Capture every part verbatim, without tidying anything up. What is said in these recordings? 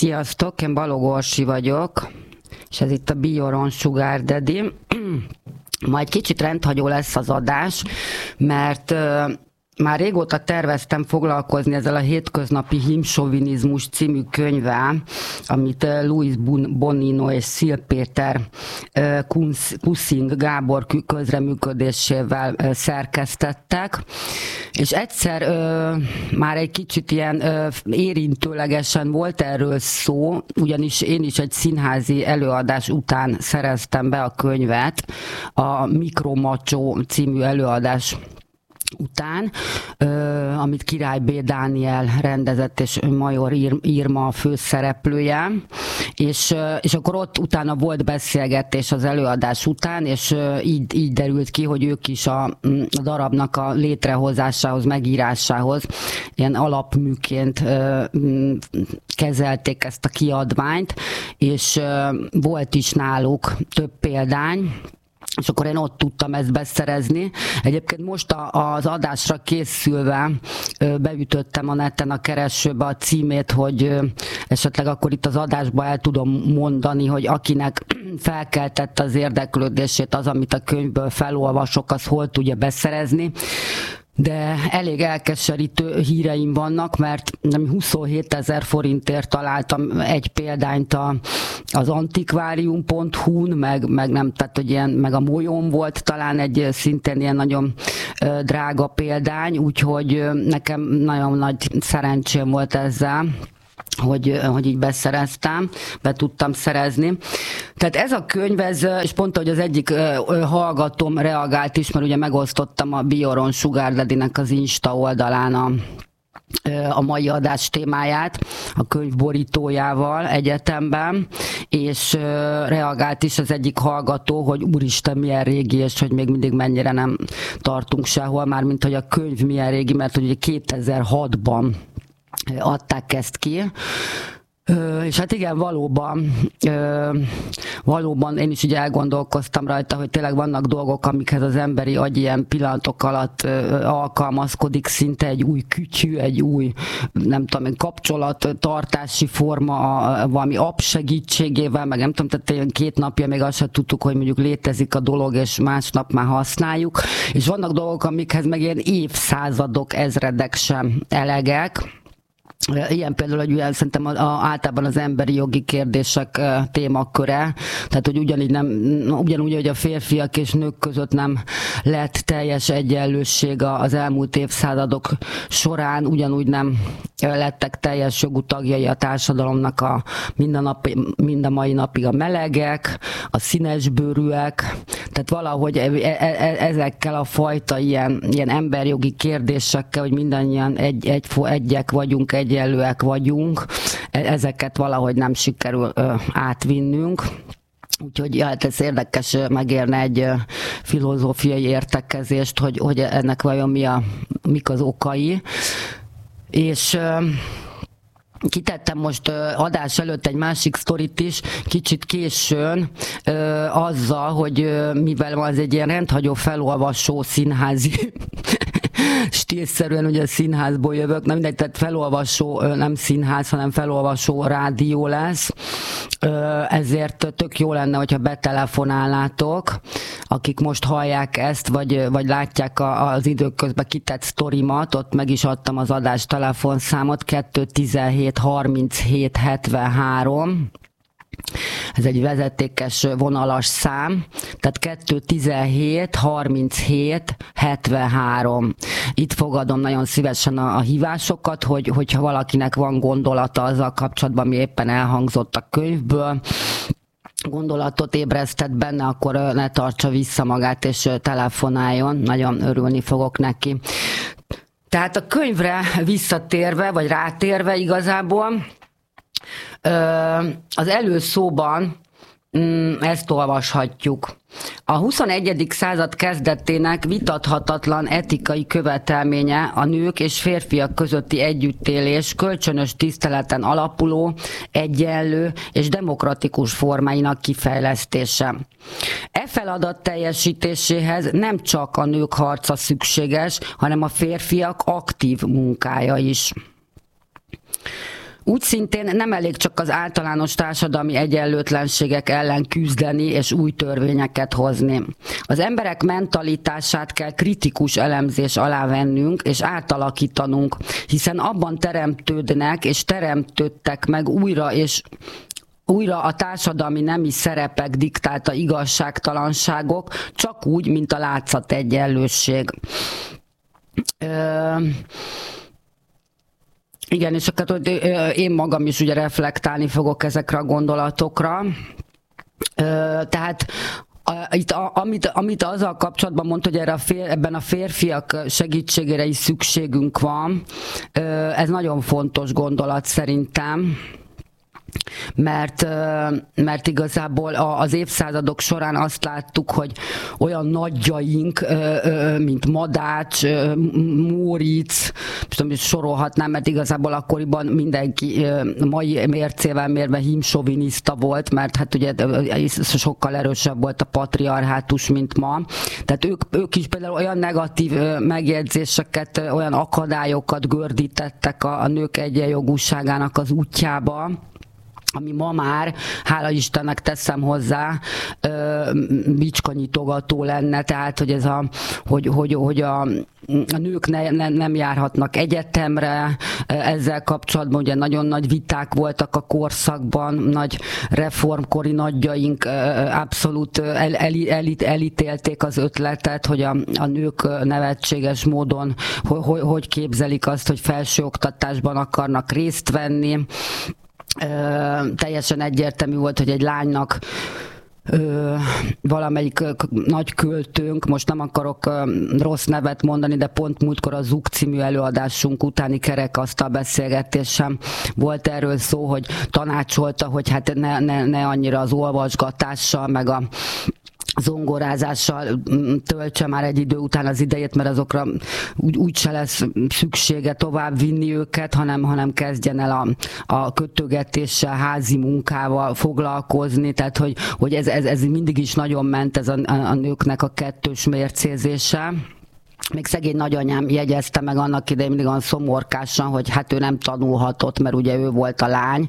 Sziasztok, én Balog Orsi vagyok, és ez itt a Be Your Own Sugar Daddy. Ma egy kicsit rendhagyó lesz az adás, mert uh, már régóta terveztem foglalkozni ezzel a Hétköznapi hímsovinizmus című könyvvel, amit uh, Louis Bonino és Szil Péter uh, Kuszing Gábor közreműködésével uh, szerkesztettek, és egyszer uh, már egy kicsit ilyen uh, érintőlegesen volt erről szó, ugyanis én is egy színházi előadás után szereztem be a könyvet, a Mikromacsó című előadás után, amit Király B. Dániel rendezett, és Major Irma a főszereplője, és, és akkor ott utána volt beszélgetés az előadás után, és így, így derült ki, hogy ők is a, a darabnak a létrehozásához, megírásához ilyen alapműként kezelték ezt a kiadványt, és volt is náluk több példány, és akkor én ott tudtam ezt beszerezni. Egyébként most az adásra készülve beütöttem a neten a keresőbe a címét, hogy esetleg akkor itt az adásban el tudom mondani, hogy akinek felkeltette az érdeklődését az, amit a könyvből felolvasok, az hol tudja beszerezni. De elég elkeserítő híreim vannak, mert huszonhétezer forintért találtam egy példányt a, az antikvárium pont hu-n, meg, meg nem, tehát hogy ilyen, meg a Molyón volt talán egy szintén ilyen nagyon ö, drága példány, úgyhogy nekem nagyon nagy szerencsém volt ezzel, hogy, hogy így beszereztem, be tudtam szerezni. Tehát ez a könyv, ez, és pont, hogy az egyik hallgatóm reagált is, mert ugye megosztottam a Be Your Own Sugar Daddy-nek az Insta oldalán a, a mai adás témáját, a könyv borítójával egyetemben, és reagált is az egyik hallgató, hogy úristen, milyen régi, és hogy még mindig mennyire nem tartunk sehol, mármint hogy a könyv milyen régi, mert ugye kétezer-hatban adták ezt ki. Ö, és hát igen, valóban, ö, valóban én is ugye elgondolkoztam rajta, hogy tényleg vannak dolgok, amikhez az emberi agy ilyen pillanatok alatt ö, alkalmazkodik, szinte egy új kütyű, egy új, nem tudom, kapcsolattartási forma, a, valami app segítségével, meg nem tudom, tehát két napja még azt sem tudtuk, hogy mondjuk létezik a dolog, és másnap már használjuk, és vannak dolgok, amikhez meg ilyen évszázadok, ezredek sem elegek. Ilyen például, hogy ugye, szerintem a, a, általában az emberi jogi kérdések témaköre, tehát hogy ugyanígy nem, ugyanúgy, hogy a férfiak és nők között nem lett teljes egyenlőség az elmúlt évszázadok során, ugyanúgy nem lettek teljes jogú tagjai a társadalomnak a minden, nap, minden mai napig a melegek, a színesbőrűek, tehát valahogy e, e, ezekkel a fajta ilyen, ilyen emberjogi kérdésekkel, hogy mindannyian egy, egy, egyek vagyunk, egy egyenlőek vagyunk, ezeket valahogy nem sikerül ö, átvinnünk. Úgyhogy ja, hát ez érdekes, megérne egy ö, filozófiai értekezést, hogy, hogy ennek vajon mi a, mik az okai. És ö, kitettem most ö, adás előtt egy másik sztorit is, kicsit későn, ö, azzal, hogy ö, mivel az egy ilyen rendhagyó felolvasó színházi stílszerűen ugye a színházból jövök, nem mindegy, tehát felolvasó, nem színház, hanem felolvasó rádió lesz, ezért tök jó lenne, hogyha betelefonálnátok, akik most hallják ezt, vagy, vagy látják az időközben kitett sztorimat, ott meg is adtam az adás telefonszámot, kettő tizenhét harminchét hetvenhárom. Ez egy vezetékes vonalas szám, tehát kettő tizenhét harminchét hetvenhárom. Itt fogadom nagyon szívesen a, a hívásokat, hogy, hogyha valakinek van gondolata azzal kapcsolatban, ami éppen elhangzott a könyvből, gondolatot ébresztett benne, akkor ne tartsa vissza magát és telefonáljon, nagyon örülni fogok neki. Tehát a könyvre visszatérve, vagy rátérve igazából, az előszóban ezt olvashatjuk. A huszonegyedik század kezdetének vitathatatlan etikai követelménye a nők és férfiak közötti együttélés kölcsönös tiszteleten alapuló, egyenlő és demokratikus formáinak kifejlesztése. E feladat teljesítéséhez nem csak a nők harca szükséges, hanem a férfiak aktív munkája is. Úgy szintén nem elég csak az általános társadalmi egyenlőtlenségek ellen küzdeni és új törvényeket hozni. Az emberek mentalitását kell kritikus elemzés alá vennünk és átalakítanunk, hiszen abban teremtődnek és teremtődtek meg újra és újra a társadalmi nemi szerepek diktálta igazságtalanságok, csak úgy, mint a látszategyenlőség. Ö... Igen, és akkor én magam is ugye reflektálni fogok ezekre a gondolatokra. Tehát itt, amit, amit azzal kapcsolatban mondta, hogy erre a fér, ebben a férfiak segítségére is szükségünk van, ez nagyon fontos gondolat szerintem. Mert, mert igazából az évszázadok során azt láttuk, hogy olyan nagyjaink, mint Madács, Móricz, most sorolhatnám, mert igazából akkoriban mindenki mai mércével mérve hímsoviniszta volt, mert hát ugye sokkal erősebb volt a patriarhátus, mint ma. Tehát ők, ők is például olyan negatív megjegyzéseket, olyan akadályokat gördítettek a, a nők egyenjogúságának az útjába, ami ma már, hála Istennek teszem hozzá, bicskanyitogató lenne, tehát hogy ez a, hogy, hogy, hogy a, a nők ne, ne, nem járhatnak egyetemre, ezzel kapcsolatban ugye nagyon nagy viták voltak a korszakban, nagy reformkori nagyjaink abszolút el, el, el, elítélték az ötletet, hogy a, a nők nevetséges módon hogy, hogy, hogy képzelik azt, hogy felsőoktatásban akarnak részt venni. Ö, teljesen egyértelmű volt, hogy egy lánynak ö, valamelyik ö, nagy költőnk, most nem akarok ö, rossz nevet mondani, de pont múltkor a Zug című előadásunk utáni kerekasztal beszélgetésem volt erről szó, hogy tanácsolta, hogy hát ne, ne, ne annyira az olvasgatással, meg a zongorázással töltse már egy idő után az idejét, mert azokra úgy, úgy se lesz szüksége tovább vinni őket, hanem, hanem kezdjen el a, a kötögetéssel, házi munkával foglalkozni, tehát hogy, hogy ez, ez, ez mindig is nagyon ment, ez a, a nőknek a kettős mércézése. Még szegény nagyanyám jegyezte meg annak idején mindig olyan szomorkásan, hogy hát ő nem tanulhatott, mert ugye ő volt a lány,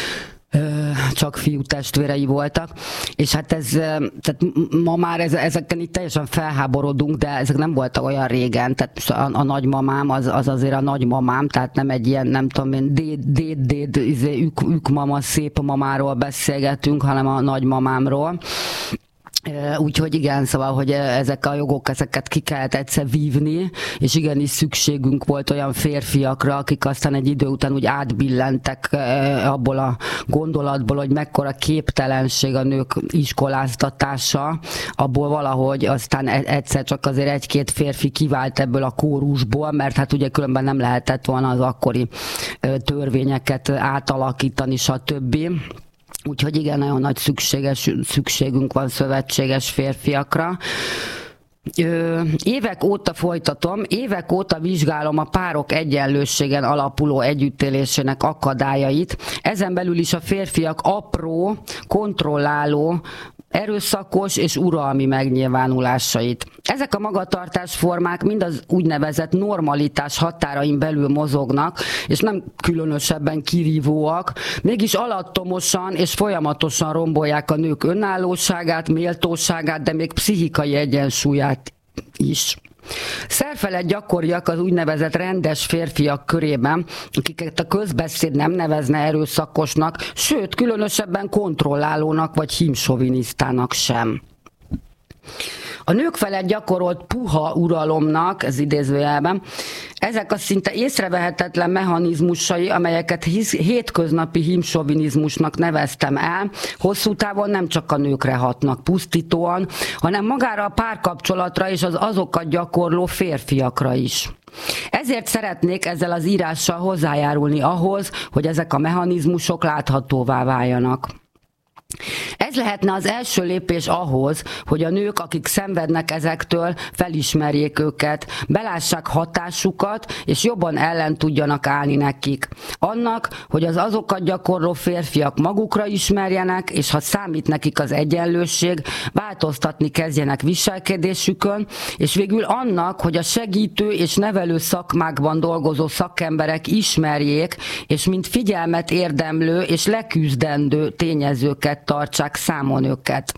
csak fiú testvérei voltak, és hát ez, tehát ma már ez, ezeken itt teljesen felháborodunk, de ezek nem voltak olyan régen, tehát a, a nagymamám az, az azért a nagymamám, tehát nem egy ilyen, nem tudom én, déd, déd, déd, izé, ük, ük mama, szép mamáról beszélgetünk, hanem a nagymamámról. Úgyhogy igen, szóval, hogy ezek a jogok, ezeket ki kellett egyszer vívni, és igenis szükségünk volt olyan férfiakra, akik aztán egy idő után úgy átbillentek abból a gondolatból, hogy mekkora képtelenség a nők iskoláztatása, abból valahogy aztán egyszer csak azért egy-két férfi kivált ebből a kórusból, mert hát ugye különben nem lehetett volna az akkori törvényeket átalakítani, stb. Úgyhogy igen, nagyon nagy szükséges, szükségünk van szövetséges férfiakra. Ö, évek óta folytatom, évek óta vizsgálom a párok egyenlőségen alapuló együttélésének akadályait, ezen belül is a férfiak apró, kontrolláló, erőszakos és uralmi megnyilvánulásait. Ezek a magatartásformák mind az úgynevezett normalitás határain belül mozognak, és nem különösebben kirívóak, mégis alattomosan és folyamatosan rombolják a nők önállóságát, méltóságát, de még pszichikai egyensúlyát is. Szerfelett gyakoriak az úgynevezett rendes férfiak körében, akiket a közbeszéd nem nevezne erőszakosnak, sőt, különösebben kontrollálónak vagy hímsovinisztának sem. A nők felett gyakorolt puha uralomnak, ez idézőjelben, ezek a szinte észrevehetetlen mechanizmusai, amelyeket hétköznapi hímsovinizmusnak neveztem el, hosszú távon nem csak a nőkre hatnak pusztítóan, hanem magára a párkapcsolatra és az azokat gyakorló férfiakra is. Ezért szeretnék ezzel az írással hozzájárulni ahhoz, hogy ezek a mechanizmusok láthatóvá váljanak. Ez lehetne az első lépés ahhoz, hogy a nők, akik szenvednek ezektől, felismerjék őket, belássák hatásukat, és jobban ellen tudjanak állni nekik. Annak, hogy az azokat gyakorló férfiak magukra ismerjenek, és ha számít nekik az egyenlőség, változtatni kezdjenek viselkedésükön, és végül annak, hogy a segítő és nevelő szakmákban dolgozó szakemberek ismerjék, és mint figyelmet érdemlő és leküzdendő tényezőket tartsák számon őket.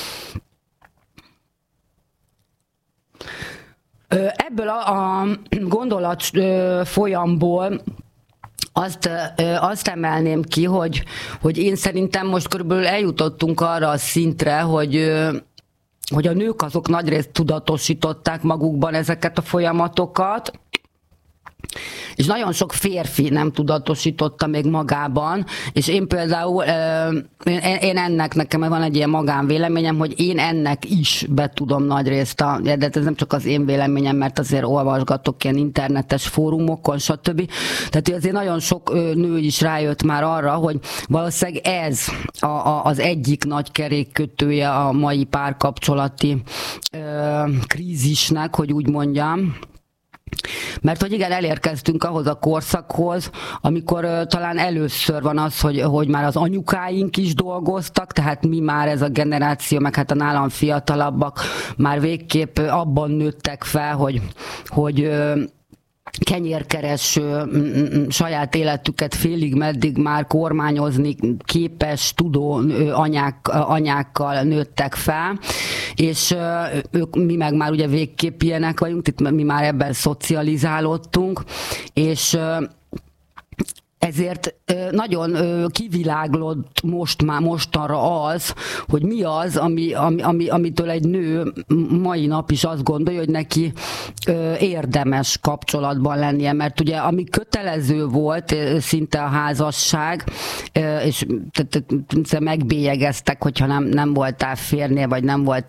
Ebből a gondolat folyamból Azt, azt emelném ki, hogy, hogy én szerintem most körülbelül eljutottunk arra a szintre, hogy, hogy a nők azok nagyrészt tudatosították magukban ezeket a folyamatokat, és nagyon sok férfi nem tudatosította még magában, és én például, én ennek, nekem van egy ilyen magánvéleményem, hogy én ennek is betudom nagyrészt, a, de ez nem csak az én véleményem, mert azért olvasgatok ilyen internetes fórumokon, stb. Tehát azért nagyon sok nő is rájött már arra, hogy valószínűleg ez a, a, az egyik nagy kerékkötője a mai párkapcsolati ö, krízisnek, hogy úgy mondjam. Mert hogy igen, elérkeztünk ahhoz a korszakhoz, amikor uh, talán először van az, hogy, hogy már az anyukáink is dolgoztak, tehát mi már ez a generáció, meg hát a nálam fiatalabbak már végképp abban nőttek fel, hogy, hogy uh, kenyérkereső, saját életüket félig meddig már kormányozni képes, tudó anyák, anyákkal nőttek fel, és ők, mi meg már ugye végképp ilyenek vagyunk, itt mi már ebben szocializálódtunk, és ezért nagyon kiviláglott most már mostanra az, hogy mi az, ami, ami, ami, amitől egy nő mai nap is azt gondolja, hogy neki érdemes kapcsolatban lennie, mert ugye ami kötelező volt szinte a házasság, és megbélyegeztek, hogyha nem, nem voltál férnél, vagy nem voltál